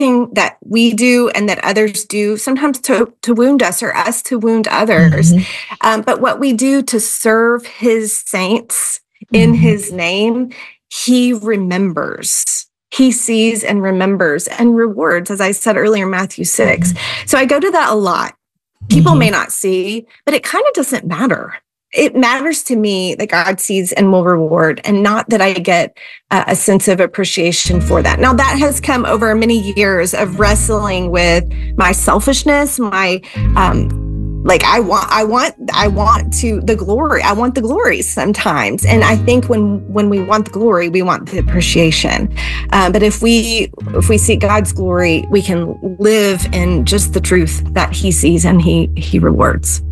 that we do and that others do, sometimes to wound us or us to wound others. But what we do to serve his saints in his name, he remembers. He sees and remembers and rewards, as I said earlier, Matthew 6. So I go to that a lot. People may not see, but it kind of doesn't matter. It matters to me that God sees and will reward, and not that I get a sense of appreciation for that. Now, that has come over many years of wrestling with my selfishness, my I want the glory sometimes. And I think when we want the glory, we want the appreciation. But if we seek God's glory, we can live in just the truth that he sees and he rewards.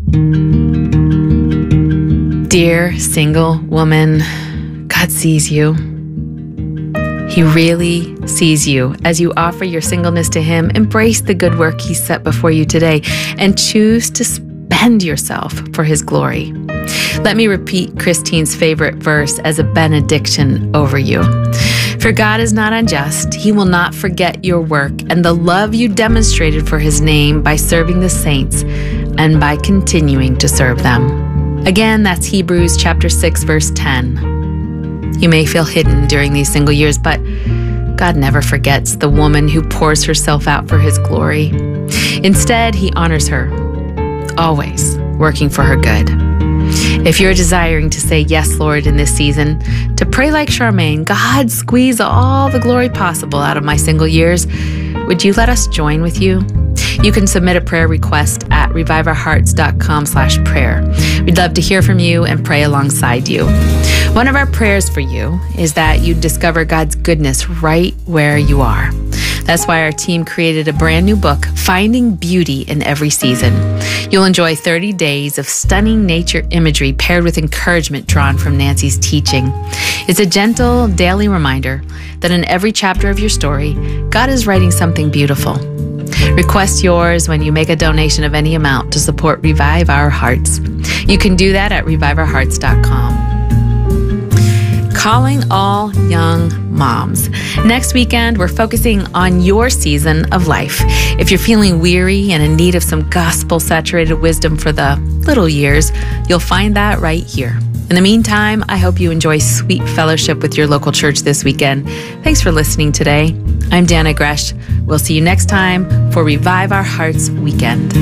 Dear single woman, God sees you. He really sees you. As you offer your singleness to him, embrace the good work he set before you today and choose to spend yourself for his glory. Let me repeat Christine's favorite verse as a benediction over you. For God is not unjust. He will not forget your work and the love you demonstrated for his name by serving the saints and by continuing to serve them. Again, that's Hebrews chapter 6, verse 10. You may feel hidden during these single years, but God never forgets the woman who pours herself out for his glory. Instead, he honors her, always working for her good. If you're desiring to say yes, Lord, in this season, to pray like Charmaine, God, squeeze all the glory possible out of my single years, would you let us join with you? You can submit a prayer request at reviveourhearts.com/prayer. We'd love to hear from you and pray alongside you. One of our prayers for you is that you discover God's goodness right where you are. That's why our team created a brand new book, Finding Beauty in Every Season. You'll enjoy 30 days of stunning nature imagery paired with encouragement drawn from Nancy's teaching. It's a gentle daily reminder that in every chapter of your story, God is writing something beautiful. Request yours when you make a donation of any amount to support Revive Our Hearts. You can do that at reviveourhearts.com. Calling all young moms. Next weekend, we're focusing on your season of life. If you're feeling weary and in need of some gospel-saturated wisdom for the little years, you'll find that right here. In the meantime, I hope you enjoy sweet fellowship with your local church this weekend. Thanks for listening today. I'm Dana Gresh. We'll see you next time for Revive Our Hearts Weekend.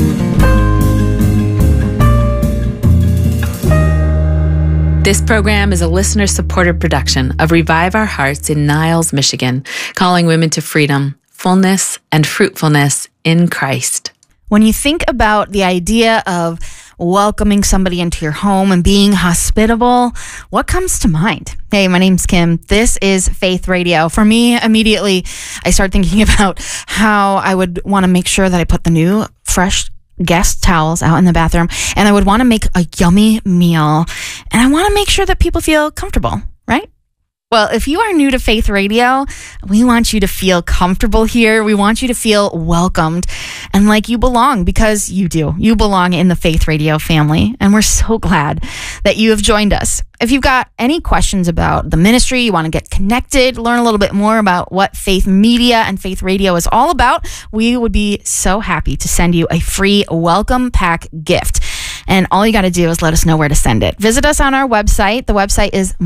This program is a listener-supported production of Revive Our Hearts in Niles, Michigan, calling women to freedom, fullness, and fruitfulness in Christ. When you think about the idea of welcoming somebody into your home and being hospitable, what comes to mind? Hey, my name's Kim. This is Faith Radio. For me, immediately, I start thinking about how I would want to make sure that I put the new, fresh guest towels out in the bathroom, and I would want to make a yummy meal, and I want to make sure that people feel comfortable, right? Well, if you are new to Faith Radio, we want you to feel comfortable here. We want you to feel welcomed and like you belong, because you do. You belong in the Faith Radio family, and we're so glad that you have joined us. If you've got any questions about the ministry, you want to get connected, learn a little bit more about what Faith Media and Faith Radio is all about, we would be so happy to send you a free welcome pack gift. And all you got to do is let us know where to send it. Visit us on our website. The website is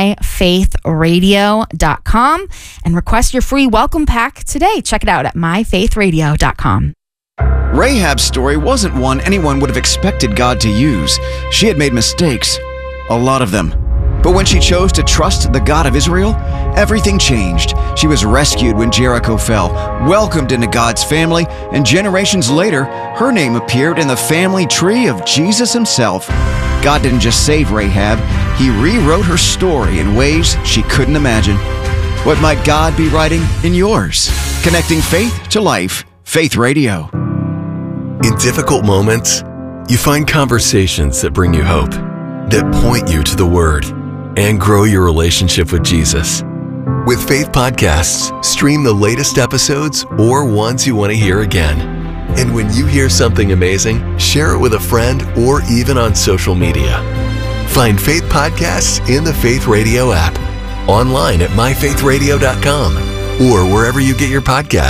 myfaithradio.com and request your free welcome pack today. Check it out at myfaithradio.com. Rahab's story wasn't one anyone would have expected God to use. She had made mistakes, a lot of them. But when she chose to trust the God of Israel, everything changed. She was rescued when Jericho fell, welcomed into God's family, and generations later, her name appeared in the family tree of Jesus himself. God didn't just save Rahab, he rewrote her story in ways she couldn't imagine. What might God be writing in yours? Connecting faith to life. Faith Radio. In difficult moments, you find conversations that bring you hope, that point you to the Word, and grow your relationship with Jesus. With Faith Podcasts, stream the latest episodes or ones you want to hear again. And when you hear something amazing, share it with a friend or even on social media. Find Faith Podcasts in the Faith Radio app, online at myfaithradio.com, or wherever you get your podcasts.